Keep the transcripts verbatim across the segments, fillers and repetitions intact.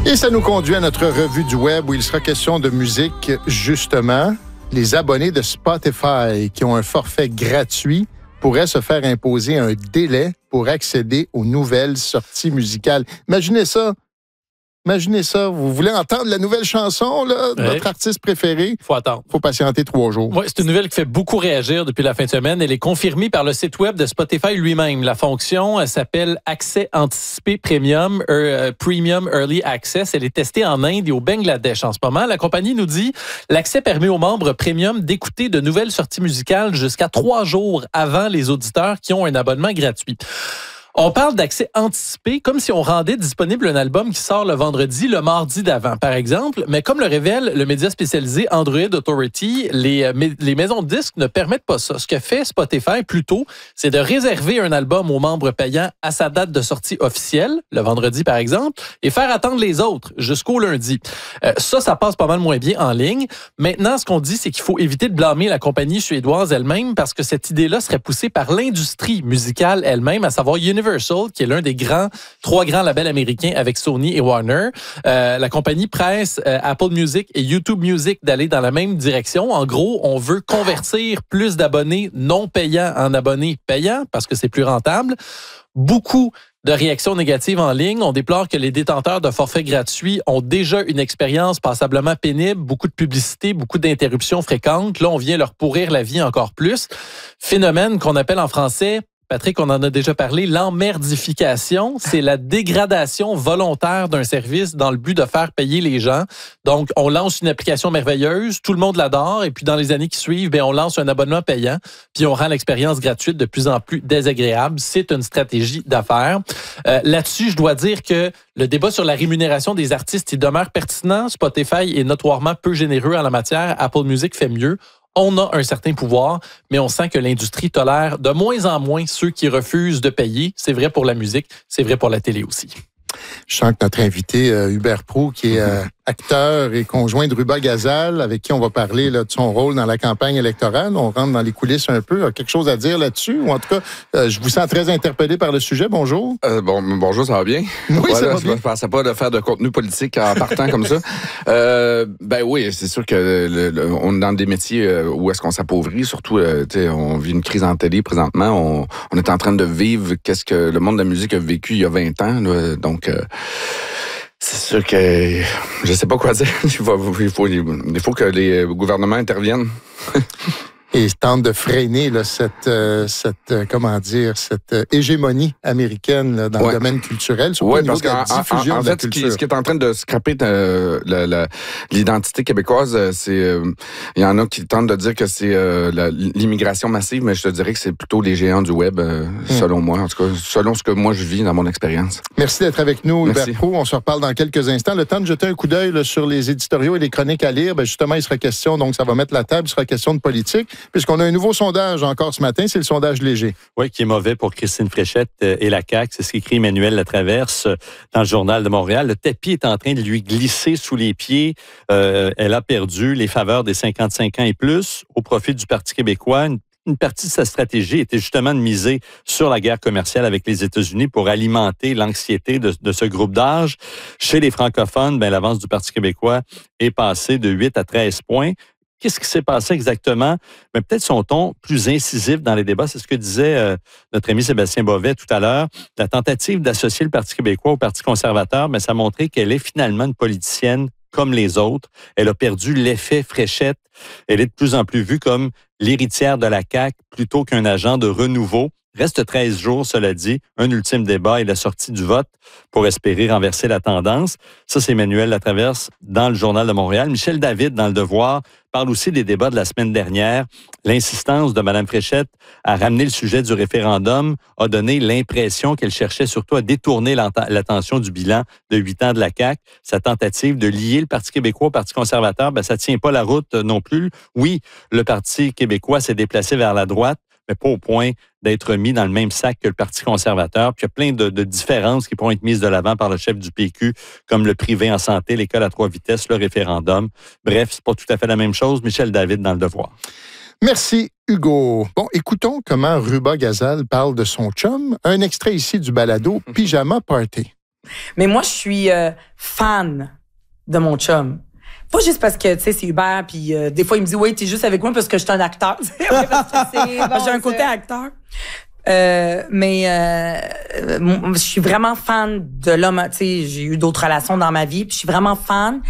Et ça nous conduit à notre revue du web où il sera question de musique, justement. Les abonnés de Spotify qui ont un forfait gratuit pourraient se faire imposer un délai pour accéder aux nouvelles sorties musicales. Imaginez ça. Imaginez ça. Vous voulez entendre la nouvelle chanson là, de ouais. votre artiste préféré? Il faut attendre. Il faut patienter trois jours. Oui, c'est une nouvelle qui fait beaucoup réagir depuis la fin de semaine. Elle est confirmée par le site web de Spotify lui-même. La fonction elle s'appelle Accès anticipé Premium, euh, Premium Early Access. Elle est testée en Inde et au Bangladesh en ce moment. La compagnie nous dit l'accès permet aux membres Premium d'écouter de nouvelles sorties musicales jusqu'à trois jours avant les auditeurs qui ont un abonnement gratuit. On parle d'accès anticipé comme si on rendait disponible un album qui sort le vendredi, le mardi d'avant, par exemple. Mais comme le révèle le média spécialisé Android Authority, les, les maisons de disques ne permettent pas ça. Ce que fait Spotify, plutôt, c'est de réserver un album aux membres payants à sa date de sortie officielle, le vendredi, par exemple, et faire attendre les autres jusqu'au lundi. Euh, ça, ça passe pas mal moins bien en ligne. Maintenant, ce qu'on dit, c'est qu'il faut éviter de blâmer la compagnie suédoise elle-même parce que cette idée-là serait poussée par l'industrie musicale elle-même, à savoir Universal, qui est l'un des grands, trois grands labels américains avec Sony et Warner. Euh, la compagnie presse euh, Apple Music et YouTube Music d'aller dans la même direction. En gros, on veut convertir plus d'abonnés non payants en abonnés payants parce que c'est plus rentable. Beaucoup de réactions négatives en ligne. On déplore que les détenteurs de forfaits gratuits ont déjà une expérience passablement pénible, beaucoup de publicité, beaucoup d'interruptions fréquentes. Là, on vient leur pourrir la vie encore plus. Phénomène qu'on appelle en français, Patrick, on en a déjà parlé, l'emmerdification, c'est la dégradation volontaire d'un service dans le but de faire payer les gens. Donc, on lance une application merveilleuse, tout le monde l'adore, et puis dans les années qui suivent, bien, on lance un abonnement payant, puis on rend l'expérience gratuite de plus en plus désagréable. C'est une stratégie d'affaires. Euh, là-dessus, je dois dire que le débat sur la rémunération des artistes, il demeure pertinent. Spotify est notoirement peu généreux en la matière. Apple Music fait mieux. On a un certain pouvoir, mais on sent que l'industrie tolère de moins en moins ceux qui refusent de payer. C'est vrai pour la musique, c'est vrai pour la télé aussi. Je sens que notre invité, euh, Hubert Proulx, qui est euh, acteur et conjoint de Ruba Gazal, avec qui on va parler là, de son rôle dans la campagne électorale. On rentre dans les coulisses un peu. A quelque chose à dire là-dessus? Ou en tout cas, euh, je vous sens très interpellé par le sujet. Bonjour. Euh, bon, bonjour, ça va bien? Oui, voilà, ça va bien. Je ne pensais pas de faire de contenu politique en partant comme ça. Euh, ben oui, c'est sûr que le, le, on est dans des métiers où est-ce qu'on s'appauvrit. Surtout, euh, tu sais, on vit une crise en télé présentement. On, on est en train de vivre qu'est-ce que le monde de la musique a vécu il y a vingt ans. Là, donc... Euh, c'est sûr que je sais pas quoi dire. Il faut, il faut, il faut que les gouvernements interviennent. Et tente de freiner là, cette, euh, cette euh, comment dire, cette euh, hégémonie américaine là, dans ouais. le domaine culturel, surtout ouais, au niveau parce de la diffusion en, en, en de la fait, culture. Ce qui, ce qui est en train de scraper euh, la, la, l'identité québécoise, c'est il euh, y en a qui tentent de dire que c'est euh, la, l'immigration massive, mais je te dirais que c'est plutôt les géants du web, euh, hum. selon moi, en tout cas, selon ce que moi je vis dans mon expérience. Merci d'être avec nous, Hubert Proulx. On se reparle dans quelques instants. Le temps de jeter un coup d'œil là, sur les éditoriaux et les chroniques à lire. Ben, justement, il sera question, donc ça va mettre la table, il sera question de politique, puisqu'on a un nouveau sondage encore ce matin, c'est le sondage léger. Oui, qui est mauvais pour Christine Fréchette et la C A Q. C'est ce qu'écrit Emmanuel Latraverse dans le Journal de Montréal. Le tapis est en train de lui glisser sous les pieds. Euh, elle a perdu les faveurs des cinquante-cinq ans et plus au profit du Parti québécois. Une Une partie de sa stratégie était justement de miser sur la guerre commerciale avec les États-Unis pour alimenter l'anxiété de, de ce groupe d'âge. Chez les francophones, ben, l'avance du Parti québécois est passée de huit à treize points. Qu'est-ce qui s'est passé exactement? Mais peut-être son ton plus incisif dans les débats. C'est ce que disait euh, notre ami Sébastien Bovet tout à l'heure. La tentative d'associer le Parti québécois au Parti conservateur, mais ça a montré qu'elle est finalement une politicienne comme les autres. Elle a perdu l'effet Fréchette. Elle est de plus en plus vue comme l'héritière de la C A Q plutôt qu'un agent de renouveau. Reste treize jours, cela dit, un ultime débat et la sortie du vote pour espérer renverser la tendance. Ça, c'est Emmanuel Latraverse dans le Journal de Montréal. Michel David, dans Le Devoir, parle aussi des débats de la semaine dernière. L'insistance de Mme Fréchette à ramener le sujet du référendum a donné l'impression qu'elle cherchait surtout à détourner l'attention du bilan de huit ans de la C A Q. Sa tentative de lier le Parti québécois au Parti conservateur, ben, ça ne tient pas la route non plus. Oui, le Parti québécois s'est déplacé vers la droite, mais pas au point d'être mis dans le même sac que le Parti conservateur. Puis il y a plein de, de différences qui pourront être mises de l'avant par le chef du P Q, comme le privé en santé, l'école à trois vitesses, le référendum. Bref, c'est pas tout à fait la même chose. Michel David dans Le Devoir. Merci, Hugo. Bon, écoutons comment Ruba Gazal parle de son chum. Un extrait ici du balado Pyjama Party. Mais moi, je suis euh, fan de mon chum. Pas juste parce que, tu sais, c'est Hubert, puis euh, des fois, il me dit, oui, t'es juste avec moi parce que je suis un acteur. Parce que c'est, bon, j'ai un côté acteur. Euh, mais euh, je suis vraiment fan de l'homme. Tu sais, j'ai eu d'autres relations dans ma vie, puis je suis vraiment fan.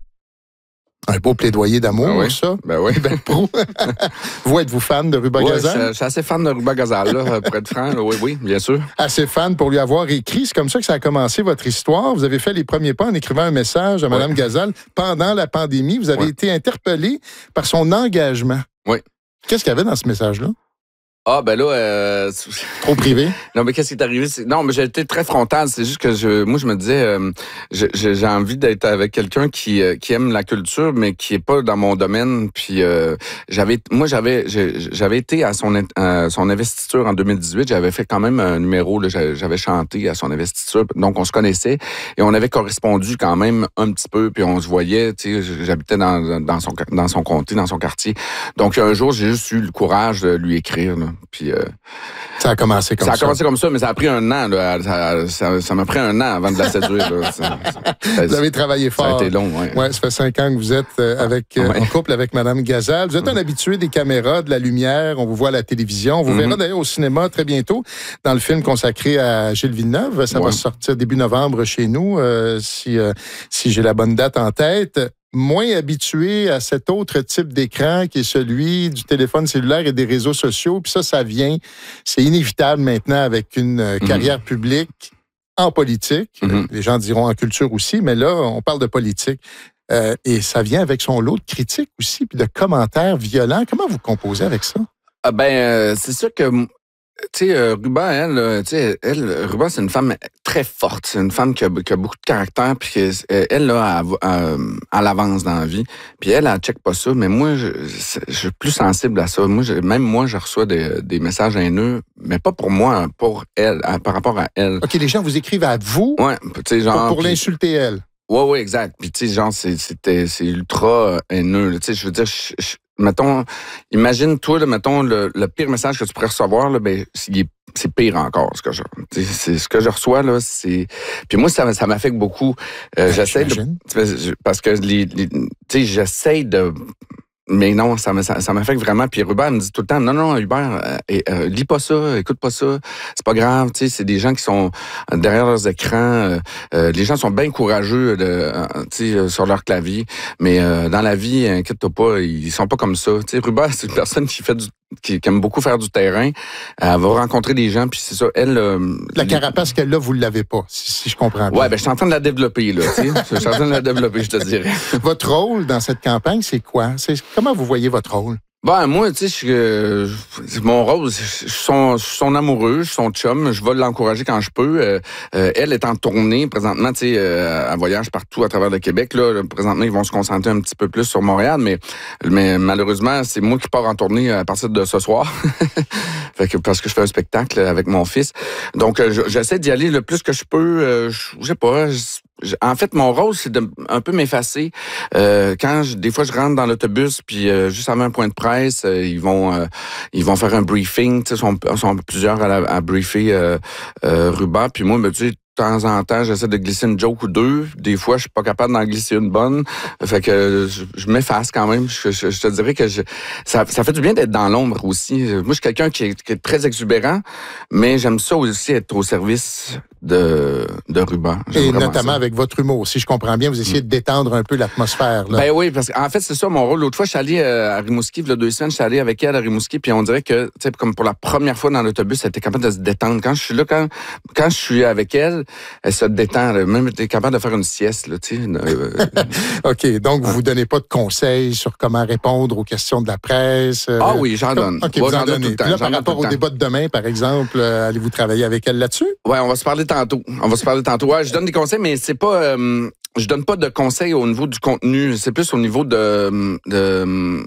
Un beau plaidoyer d'amour, ben oui. ça. Ben oui. Ben pro. Vous, êtes-vous fan de Ruba ouais, Gazal? Je, je suis assez fan de Ruba Gazal, là, pour être franc. Là, oui, oui, bien sûr. Assez fan pour lui avoir écrit. C'est comme ça que ça a commencé, votre histoire. Vous avez fait les premiers pas en écrivant un message à Mme ouais. Gazal pendant la pandémie. Vous avez ouais. été interpellé par son engagement. Oui. Qu'est-ce qu'il y avait dans ce message-là? Ah, ben là... Euh... Trop privé? Non, mais qu'est-ce qui est arrivé? C'est... Non, mais j'ai été très frontal. C'est juste que je, moi, je me disais, euh, j'ai, j'ai envie d'être avec quelqu'un qui, euh, qui aime la culture, mais qui est pas dans mon domaine. Puis, euh, j'avais, moi, j'avais, j'avais été à son, à son investiture en deux mille dix-huit. J'avais fait quand même un numéro, là, j'avais chanté à son investiture. Donc, on se connaissait et on avait correspondu quand même un petit peu. Puis, on se voyait, tu sais, j'habitais dans, dans, son, dans son comté, dans son quartier. Donc, un jour, j'ai juste eu le courage de lui écrire, là. Puis, euh, ça a commencé comme ça. Ça a commencé comme ça, mais ça a pris un an. Là. Ça, ça, ça m'a pris un an avant de la séduire. Là. Ça, ça, vous avez travaillé fort. Ça a été long, oui. Ouais, ça fait cinq ans que vous êtes euh, avec, euh, ouais. en couple avec Mme Gazal. Vous êtes un habitué des caméras, de la lumière. On vous voit à la télévision. On vous mm-hmm. verra d'ailleurs au cinéma très bientôt dans le film consacré à Gilles Villeneuve. Ça ouais. va sortir début novembre chez nous, euh, si, euh, si j'ai la bonne date en tête. Moins habitué à cet autre type d'écran qui est celui du téléphone cellulaire et des réseaux sociaux. Puis ça, ça vient, c'est inévitable maintenant avec une mm-hmm. carrière publique en politique. Mm-hmm. Les gens diront en culture aussi, mais là, on parle de politique. Euh, et ça vient avec son lot de critiques aussi, puis de commentaires violents. Comment vous composez avec ça? Ah ben, euh, c'est sûr que... Tu sais, euh, Ruba, elle, tu sais, elle, Ruba, c'est une femme très forte. C'est une femme qui a, qui a beaucoup de caractère, puis que, elle, là, elle, elle, elle avance dans la vie. Puis elle, elle check pas ça, mais moi, je, je suis plus sensible à ça. Moi, je, même moi, je reçois des, des messages haineux, mais pas pour moi, pour elle, par rapport à elle. OK, les gens vous écrivent à vous ouais, tu sais, genre, pour, pour puis, l'insulter, elle. Oui, oui, exact. Puis, tu sais, genre, c'est, c'était, c'est ultra haineux. Tu sais, je veux dire, je, je, mettons, imagine, toi, là, mettons, le, le pire message que tu pourrais recevoir, là, ben, c'est, c'est pire encore, ce que je, c'est, ce que je reçois, là, c'est... Puis moi, ça, ça m'affecte beaucoup. Euh, ouais, j'essaie de... Parce que, les, les, tu sais, j'essaie de... Mais non, ça, ça, ça m'affecte vraiment. Puis Hubert me dit tout le temps, non, non, Hubert, euh, euh, lis pas ça, écoute pas ça, c'est pas grave. Tu sais, c'est des gens qui sont derrière leurs écrans. Euh, euh, les gens sont bien courageux, de, euh, tu sais, sur leur clavier. Mais euh, dans la vie, inquiète-toi pas, ils sont pas comme ça. Tu sais, Hubert, c'est une personne qui fait du, qui, qui aime beaucoup faire du terrain. Elle va rencontrer des gens, puis c'est ça. Elle, euh, la carapace qu'elle a, vous l'avez pas, si, si je comprends bien. Ouais, ben je suis en train de la développer là. Tu sais, je suis en train de la développer, je te dirais. Votre rôle dans cette campagne, c'est quoi? C'est comment vous voyez votre rôle? Ben, moi, tu sais, euh, mon rôle, je suis son, son amoureux, je suis son chum, je vais l'encourager quand je peux. Euh, euh, elle est en tournée, présentement, tu sais, euh, elle voyage partout à travers le Québec, là. Présentement, ils vont se concentrer un petit peu plus sur Montréal, mais, mais malheureusement, c'est moi qui pars en tournée à partir de ce soir. Fait que, parce que je fais un spectacle avec mon fils. Donc, euh, j'essaie d'y aller le plus que je peux. Euh, je sais pas, je, En fait, mon rôle, c'est de un peu m'effacer. Euh, quand je, des fois, je rentre dans l'autobus, puis euh, juste avant un point de presse, euh, ils vont euh, ils vont faire un briefing. Tu sais, sont, sont plusieurs à, à briefer euh, euh, Ruba. Puis moi, ben, tu sais, de temps en temps, j'essaie de glisser une joke ou deux. Des fois, je suis pas capable d'en glisser une bonne. Fait que je, je m'efface quand même. Je, je, je te dirais que je, ça, ça fait du bien d'être dans l'ombre aussi. Moi, je suis quelqu'un qui est, qui est très exubérant, mais j'aime ça aussi être au service de, de Ruba. Et notamment ça. Avec votre humour. Si je comprends bien, vous essayez de détendre un peu l'atmosphère. Là. Ben oui, parce qu'en fait, c'est ça mon rôle. L'autre fois, je suis allé à Rimouski, il y a deux semaines, je suis allé avec elle à Rimouski, puis on dirait que, tu sais, comme pour la première fois dans l'autobus, elle était capable de se détendre. Quand je suis là, quand, quand je suis avec elle, elle se détend. Là. Même elle est capable de faire une sieste, là, tu sais. OK. Donc, vous ne donnez pas de conseils sur comment répondre aux questions de la presse? Euh... Ah oui, j'en donne. OK, vous en donnez. Puis là, par rapport au débat de demain, par exemple, euh, allez-vous travailler avec elle là-dessus? Oui, on va se parler tantôt. On va se parler tantôt. Ouais, je donne des conseils, mais c'est pas... Euh, je donne pas de conseils au niveau du contenu. C'est plus au niveau de... de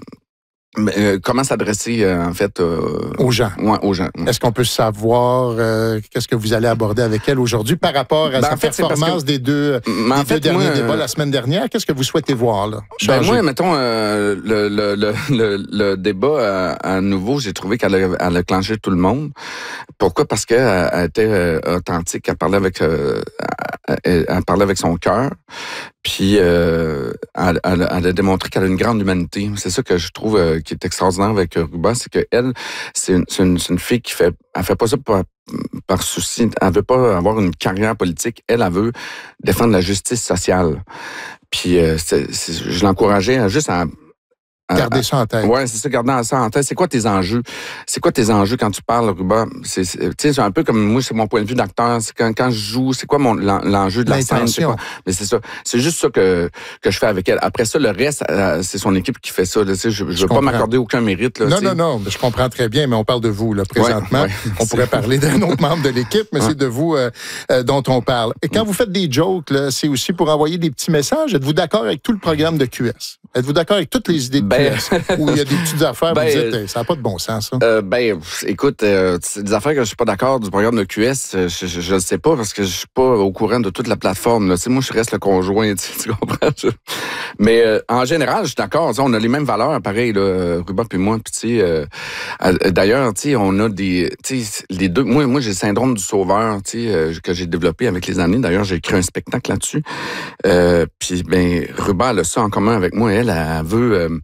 Euh, comment s'adresser, euh, en fait... Euh, aux gens. Ouais, aux gens. Est-ce qu'on peut savoir euh, qu'est-ce que vous allez aborder avec elle aujourd'hui par rapport à ben, sa en fait, performance que, des deux, des deux fait, derniers moi, débats la semaine dernière? Qu'est-ce que vous souhaitez voir, là? Ben moi, mettons, euh, le, le, le, le, le débat à, à nouveau, j'ai trouvé qu'elle a, elle a clenché tout le monde. Pourquoi? Parce qu'elle elle était euh, authentique. Elle parlait avec... Euh, elle, elle parlait avec son cœur. Puis euh, elle, elle, elle a démontré qu'elle a une grande humanité. C'est ça que je trouve euh, qui est extraordinaire avec Ruba, c'est que elle, c'est une, c'est une, c'est une fille qui fait, elle fait pas ça par, par souci. Elle veut pas avoir une carrière politique. Elle, elle veut défendre la justice sociale. Puis euh, c'est, c'est, je l'encourageais à juste à garder ça en tête. Oui, c'est ça, garder ça en tête. C'est quoi tes enjeux? C'est quoi tes enjeux quand tu parles, Ruba? C'est, c'est, tu sais, c'est un peu comme moi, c'est mon point de vue d'acteur. C'est quand, quand je joue, c'est quoi mon, l'enjeu de la scène? C'est quoi? Mais c'est ça. C'est juste ça que, que je fais avec elle. Après ça, le reste, c'est son équipe qui fait ça. Là, je je veux pas m'accorder aucun mérite. Là, non, t'sais. non, non, mais je comprends très bien, mais on parle de vous, là, présentement. Ouais, ouais, on pourrait parler d'un autre membre de l'équipe, mais ouais. c'est de vous euh, euh, dont on parle. Et quand vous faites des jokes, là, c'est aussi pour envoyer des petits messages. Êtes-vous d'accord avec tout le programme de Q S? Êtes-vous d'accord avec toutes les idées de ben... Q S? Où il y a des petites affaires, ben, vous dites, ça n'a pas de bon sens, ça. Euh, ben, écoute, euh, c'est des affaires que je suis pas d'accord du programme de Q S. Je ne sais pas parce que je suis pas au courant de toute la plateforme. Là. Moi, je reste le conjoint, tu, tu comprends? Mais euh, en général, je suis d'accord. On a les mêmes valeurs, pareil, là, Ruba puis moi. Puis, tu sais, euh, d'ailleurs, tu sais, on a des, tu sais, les deux. Moi, moi, j'ai le syndrome du sauveur, tu sais, euh, que j'ai développé avec les années. D'ailleurs, j'ai écrit un spectacle là-dessus. Euh, puis, ben, Ruba, elle a ça en commun avec moi. Elle, elle veut. Euh,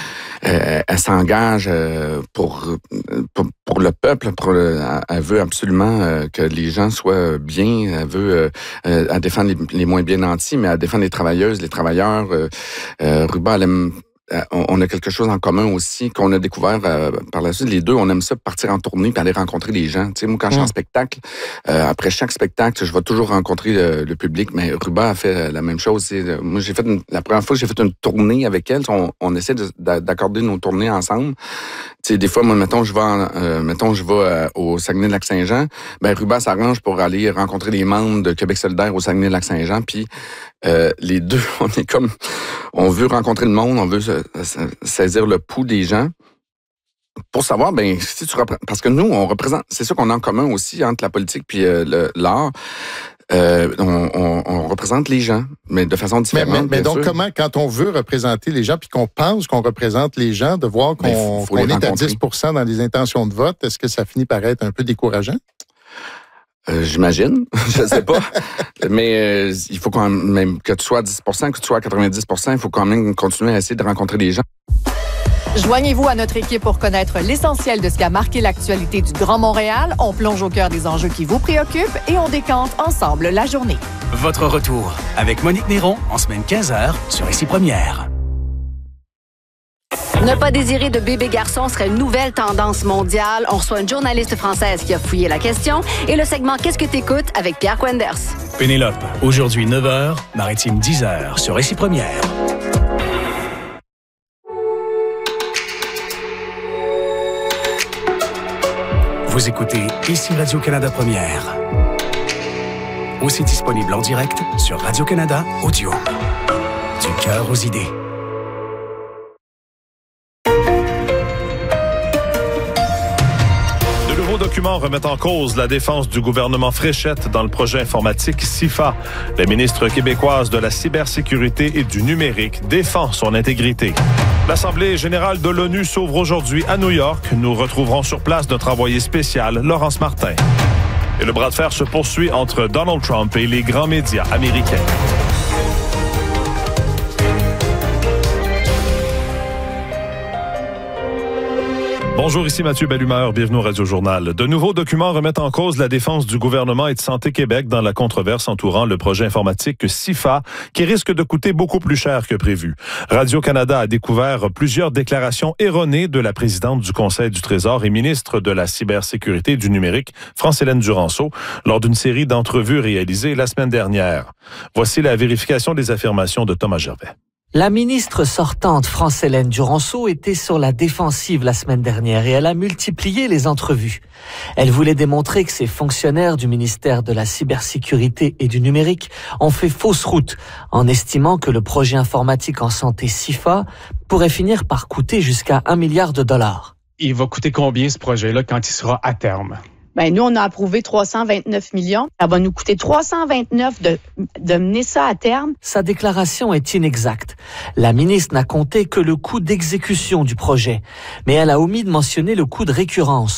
Euh, elle s'engage euh, pour, pour pour le peuple. Pour le, elle veut absolument euh, que les gens soient bien. Elle veut euh, elle défendre les, les moins bien nantis, mais elle défend les travailleuses, les travailleurs. Euh, euh, Ruba, elle aime. On a quelque chose en commun aussi qu'on a découvert euh, par la suite. Les deux, on aime ça partir en tournée puis aller rencontrer les gens. Tu sais, moi, quand mmh. je suis en spectacle, euh, après chaque spectacle, je vais toujours rencontrer le, le public. Mais Ruba a fait la même chose. C'est, moi, j'ai fait une, la première fois que j'ai fait une tournée avec elle, on, on essaie de, d'accorder nos tournées ensemble. Tu sais, des fois, moi, mettons, je vais, en, euh, mettons, je vais euh, au Saguenay-Lac-Saint-Jean. Ben, Ruba s'arrange pour aller rencontrer les membres de Québec solidaire au Saguenay-Lac-Saint-Jean. Puis euh, les deux, on est comme, on veut rencontrer le monde, on veut saisir le pouls des gens pour savoir, ben, si tu représentes, parce que nous, on représente, c'est ça qu'on a en commun aussi entre la politique puis euh, le, l'art. Euh, on, on, on représente les gens, mais de façon différente. Mais, mais, mais donc, sûr. comment, quand on veut représenter les gens puis qu'on pense qu'on représente les gens, de voir qu'on, faut, faut qu'on est à dix pour cent dans les intentions de vote, est-ce que ça finit par être un peu décourageant? Euh, j'imagine, je sais pas, mais euh, il faut quand même que tu sois à dix pour cent, que tu sois à quatre-vingt-dix pour cent, il faut quand même continuer à essayer de rencontrer les gens. Joignez-vous à notre équipe pour connaître l'essentiel de ce qui a marqué l'actualité du Grand Montréal. On plonge au cœur des enjeux qui vous préoccupent et on décante ensemble la journée. Votre retour avec Monique Néron en semaine quinze heures sur Ici Première. Ne pas désirer de bébé garçon serait une nouvelle tendance mondiale. On reçoit une journaliste française qui a fouillé la question et le segment Qu'est-ce que t'écoutes avec Pierre Quenders. Pénélope, aujourd'hui neuf heures, Maritime dix heures sur Ici Première. Vous écoutez Ici Radio-Canada Première. Aussi disponible en direct sur Radio-Canada Audio. Du cœur aux idées. De nouveaux documents remettent en cause la défense du gouvernement Fréchette dans le projet informatique SIFA. La ministre québécoise de la cybersécurité et du numérique défend son intégrité. L'Assemblée générale de l'ONU s'ouvre aujourd'hui à New York. Nous retrouverons sur place notre envoyé spécial, Laurence Martin. Et le bras de fer se poursuit entre Donald Trump et les grands médias américains. Bonjour, ici Mathieu Bellumeur, bienvenue au Radio-Journal. De nouveaux documents remettent en cause la défense du gouvernement et de Santé Québec dans la controverse entourant le projet informatique SIFA, qui risque de coûter beaucoup plus cher que prévu. Radio-Canada a découvert plusieurs déclarations erronées de la présidente du Conseil du Trésor et ministre de la cybersécurité et du numérique, France-Hélène Duranceau, lors d'une série d'entrevues réalisées la semaine dernière. Voici la vérification des affirmations de Thomas Gervais. La ministre sortante France-Hélène Duranceau était sur la défensive la semaine dernière et elle a multiplié les entrevues. Elle voulait démontrer que ces fonctionnaires du ministère de la cybersécurité et du numérique ont fait fausse route en estimant que le projet informatique en santé SIFA pourrait finir par coûter jusqu'à un milliard de dollars. Il va coûter combien ce projet-là quand il sera à terme? Ben, nous, on a approuvé trois cent vingt-neuf millions. Ça va nous coûter trois cent vingt-neuf de, de mener ça à terme. Sa déclaration est inexacte. La ministre n'a compté que le coût d'exécution du projet, mais elle a omis de mentionner le coût de récurrence.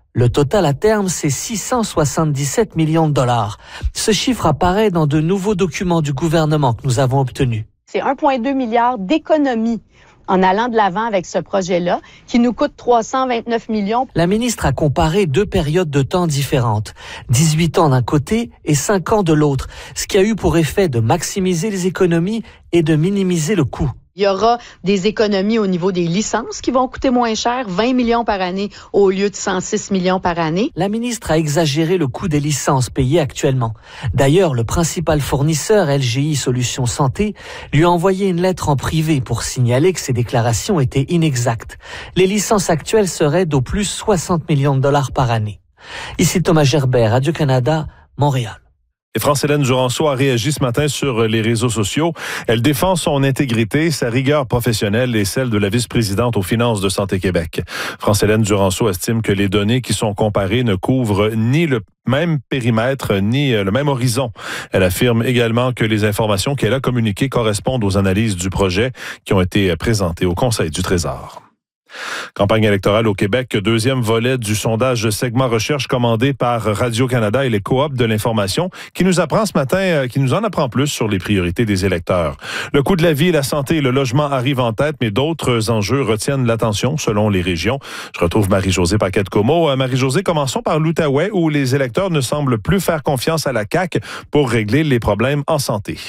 Le total à terme, c'est six cent soixante-dix-sept millions de dollars. Ce chiffre apparaît dans de nouveaux documents du gouvernement que nous avons obtenus. C'est un virgule deux milliard d'économies en allant de l'avant avec ce projet-là, qui nous coûte trois cent vingt-neuf millions. La ministre a comparé deux périodes de temps différentes, dix-huit ans d'un côté et cinq ans de l'autre, ce qui a eu pour effet de maximiser les économies et de minimiser le coût. Il y aura des économies au niveau des licences qui vont coûter moins cher, vingt millions par année au lieu de cent six millions par année. La ministre a exagéré le coût des licences payées actuellement. D'ailleurs, le principal fournisseur, L G I Solutions Santé, lui a envoyé une lettre en privé pour signaler que ses déclarations étaient inexactes. Les licences actuelles seraient d'au plus soixante millions de dollars par année. Ici Thomas Gerbert, Radio-Canada, Montréal. Et France-Hélène Duranceau a réagi ce matin sur les réseaux sociaux. Elle défend son intégrité, sa rigueur professionnelle et celle de la vice-présidente aux finances de Santé Québec. France-Hélène Duranceau estime que les données qui sont comparées ne couvrent ni le même périmètre ni le même horizon. Elle affirme également que les informations qu'elle a communiquées correspondent aux analyses du projet qui ont été présentées au Conseil du Trésor. Campagne électorale au Québec, deuxième volet du sondage Segment Recherche commandé par Radio-Canada et les coops de l'information qui nous apprend ce matin, qui nous en apprend plus sur les priorités des électeurs. Le coût de la vie, la santé et le logement arrivent en tête, mais d'autres enjeux retiennent l'attention selon les régions. Je retrouve Marie-Josée Paquette-Comeau. Marie-Josée, commençons par l'Outaouais où les électeurs ne semblent plus faire confiance à la C A Q pour régler les problèmes en santé.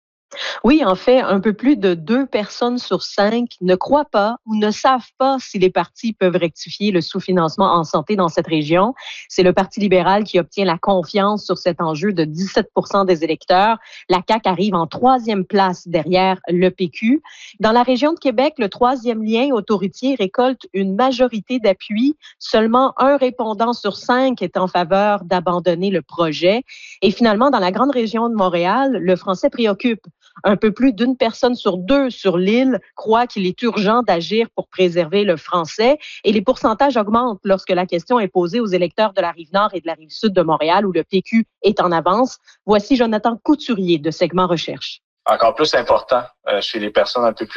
Oui, en fait, un peu plus de deux personnes sur cinq ne croient pas ou ne savent pas si les partis peuvent rectifier le sous-financement en santé dans cette région. C'est le Parti libéral qui obtient la confiance sur cet enjeu de dix-sept pour cent des électeurs. La C A Q arrive en troisième place derrière le P Q. Dans la région de Québec, le troisième lien autoroutier récolte une majorité d'appui. Seulement un répondant sur cinq est en faveur d'abandonner le projet. Et finalement, dans la grande région de Montréal, le français préoccupe. Un peu plus d'une personne sur deux sur l'île croit qu'il est urgent d'agir pour préserver le français et les pourcentages augmentent lorsque la question est posée aux électeurs de la Rive-Nord et de la Rive-Sud de Montréal où le P Q est en avance. Voici Jonathan Couturier de Segment Recherche. Encore plus important euh, chez les personnes un peu plus